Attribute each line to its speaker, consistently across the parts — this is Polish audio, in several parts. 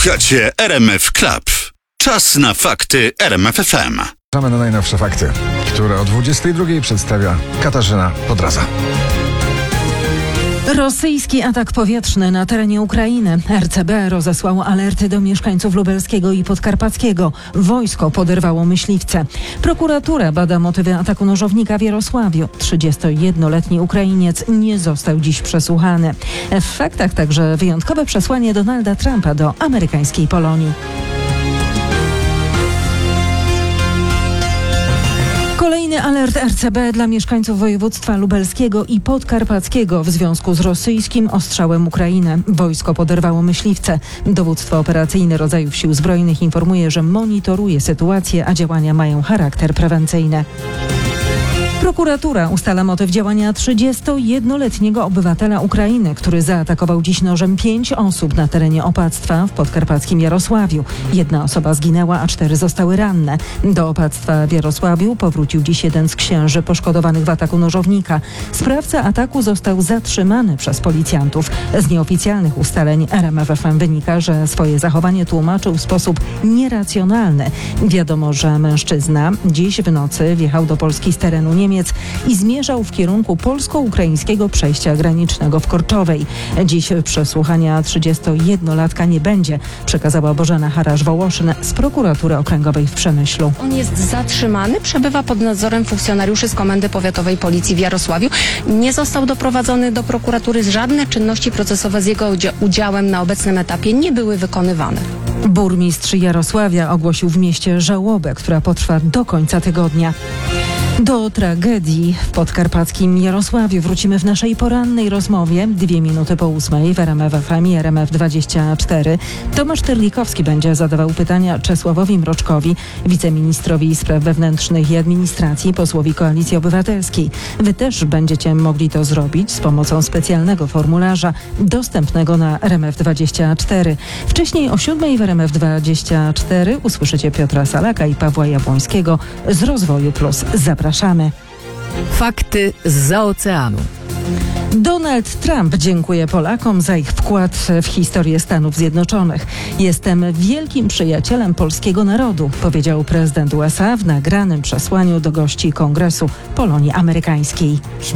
Speaker 1: Słuchacie RMF Club. Czas na fakty RMF FM.
Speaker 2: Zapraszamy na najnowsze fakty, które o 22:00 przedstawia Katarzyna Podraza.
Speaker 3: Rosyjski atak powietrzny na terenie Ukrainy. RCB rozesłało alerty do mieszkańców lubelskiego i podkarpackiego. Wojsko poderwało myśliwce. Prokuratura bada motywy ataku nożownika w Jarosławiu. 31-letni Ukrainiec nie został dziś przesłuchany. W faktach także wyjątkowe przesłanie Donalda Trumpa do amerykańskiej Polonii. Kolejny alert RCB dla mieszkańców województwa lubelskiego i podkarpackiego w związku z rosyjskim ostrzałem Ukrainy. Wojsko poderwało myśliwce. Dowództwo operacyjne rodzajów sił zbrojnych informuje, że monitoruje sytuację, a działania mają charakter prewencyjny. Prokuratura ustala motyw działania 31-letniego obywatela Ukrainy, który zaatakował dziś nożem 5 osób na terenie opactwa w podkarpackim Jarosławiu. 1 osoba zginęła, a 4 zostały ranne. Do opactwa w Jarosławiu powrócił dziś jeden z księży poszkodowanych w ataku nożownika. Sprawca ataku został zatrzymany przez policjantów. Z nieoficjalnych ustaleń RMF FM wynika, że swoje zachowanie tłumaczył w sposób nieracjonalny. Wiadomo, że mężczyzna dziś w nocy wjechał do Polski z terenu Niemiec i zmierzał w kierunku polsko-ukraińskiego przejścia granicznego w Korczowej. Dziś przesłuchania 31-latka nie będzie, przekazała Bożena Harasz-Wołoszyn z prokuratury okręgowej w Przemyślu.
Speaker 4: On jest zatrzymany, przebywa pod nadzorem funkcjonariuszy z Komendy Powiatowej Policji w Jarosławiu. Nie został doprowadzony do prokuratury. Żadne czynności procesowe z jego udziałem na obecnym etapie nie były wykonywane.
Speaker 3: Burmistrz Jarosławia ogłosił w mieście żałobę, która potrwa do końca tygodnia. Do tragedii w podkarpackim Jarosławiu wrócimy w naszej porannej rozmowie 2:02 w RMF FM i RMF24. Tomasz Terlikowski będzie zadawał pytania Czesławowi Mroczkowi, wiceministrowi spraw wewnętrznych i administracji, posłowi Koalicji Obywatelskiej. Wy też będziecie mogli to zrobić z pomocą specjalnego formularza dostępnego na RMF24. Wcześniej o 7:00 w RMF24 usłyszycie Piotra Salaka i Pawła Jabłońskiego z Rozwoju Plus. Zapraszamy.
Speaker 5: Fakty zza oceanu.
Speaker 3: Donald Trump dziękuje Polakom za ich wkład w historię Stanów Zjednoczonych. Jestem wielkim przyjacielem polskiego narodu, powiedział prezydent USA w nagranym przesłaniu do gości Kongresu Polonii Amerykańskiej.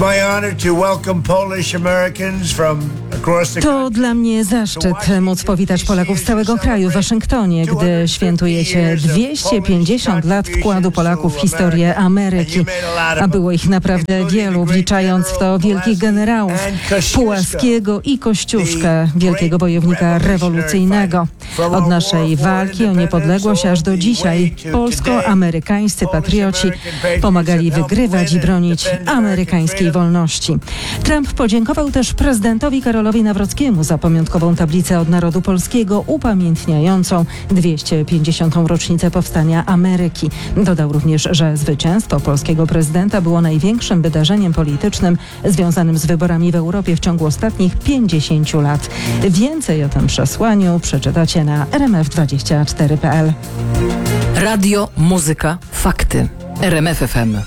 Speaker 3: To dla mnie zaszczyt móc powitać Polaków z całego kraju w Waszyngtonie, gdy świętujecie 250 lat wkładu Polaków w historię Ameryki. A było ich naprawdę wielu, wliczając w to wielkich generałów, Pułaskiego i Kościuszkę, wielkiego wojownika rewolucyjnego. Od naszej walki o niepodległość aż do dzisiaj polsko-amerykańscy patrioci pomagali wygrywać i bronić amerykańskiej wolności. Trump podziękował też prezydentowi Karolowi Nawrockiemu za pamiątkową tablicę od narodu polskiego upamiętniającą 250. rocznicę powstania Ameryki. Dodał również, że zwycięstwo polskiego prezydenta było największym wydarzeniem politycznym związanym z wyborami w Europie w ciągu ostatnich 50 lat. Więcej o tym przesłaniu przeczytacie na rmf24.pl.
Speaker 5: Radio, muzyka, fakty. RMF FM.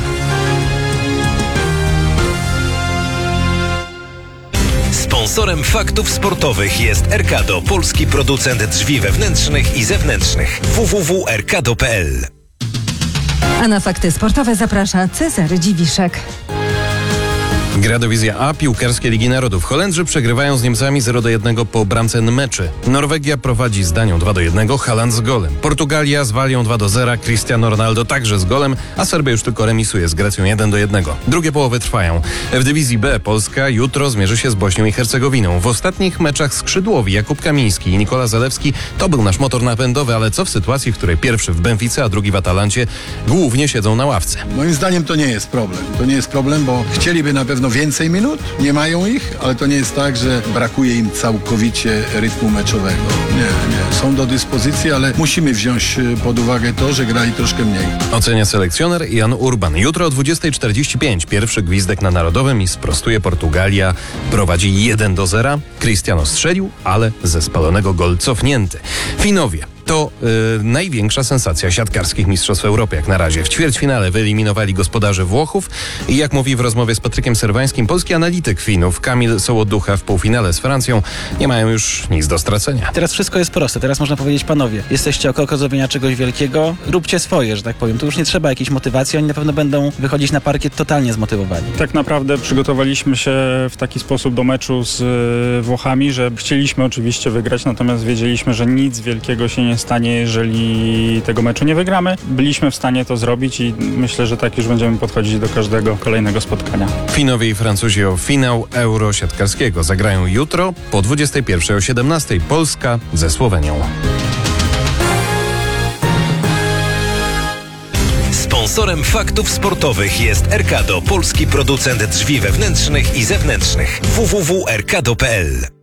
Speaker 6: Sponsorem faktów sportowych jest Erkado, polski producent drzwi wewnętrznych i zewnętrznych. www.erkado.pl.
Speaker 3: A na fakty sportowe zaprasza Cezary Dziwiszek.
Speaker 7: Gra do Wizja A piłkarskie Ligi Narodów. Holendrzy przegrywają z Niemcami 0-1 po bramce Nmeczy. Norwegia prowadzi z Danią 2-1, Haaland z golem. Portugalia z Walią 2-0, Cristiano Ronaldo także z golem, a Serbia już tylko remisuje z Grecją 1-1. Drugie połowy trwają. W dywizji B Polska jutro zmierzy się z Bośnią i Hercegowiną. W ostatnich meczach skrzydłowi Jakub Kamiński i Nikola Zalewski to był nasz motor napędowy, ale co w sytuacji, w której pierwszy w Benfice, a drugi w Atalancie głównie siedzą na ławce?
Speaker 8: Moim zdaniem to nie jest problem. To nie jest problem, bo chcieliby na pewno więcej minut, nie mają ich, ale to nie jest tak, że brakuje im całkowicie rytmu meczowego. Nie. Są do dyspozycji, ale musimy wziąć pod uwagę to, że grali troszkę mniej.
Speaker 7: Ocenia selekcjoner Jan Urban. Jutro o 20:45 pierwszy gwizdek na Narodowym i sprostuje Portugalia. Prowadzi 1-0. Cristiano strzelił, ale ze spalonego gol cofnięty. Finowie To największa sensacja siatkarskich mistrzostw Europy jak na razie. W ćwierćfinale wyeliminowali gospodarzy Włochów i jak mówi w rozmowie z Patrykiem Serwańskim polski analityk Finów Kamil Sołoducha w półfinale z Francją, nie mają już nic do stracenia.
Speaker 9: Teraz wszystko jest proste. Teraz można powiedzieć, panowie, jesteście o krok od zrobienia czegoś wielkiego, róbcie swoje, że tak powiem. Tu już nie trzeba jakiejś motywacji, oni na pewno będą wychodzić na parkiet totalnie zmotywowani.
Speaker 10: Tak naprawdę przygotowaliśmy się w taki sposób do meczu z Włochami, że chcieliśmy oczywiście wygrać, natomiast wiedzieliśmy, że nic wielkiego się nie stanie, jeżeli tego meczu nie wygramy. Byliśmy w stanie to zrobić i myślę, że tak już będziemy podchodzić do każdego kolejnego spotkania.
Speaker 7: Finowie i Francuzi o finał Euro siatkarskiego zagrają jutro po 21 o 17 Polska ze Słowenią.
Speaker 6: Sponsorem faktów sportowych jest Erkado, polski producent drzwi wewnętrznych i zewnętrznych. www.erkado.pl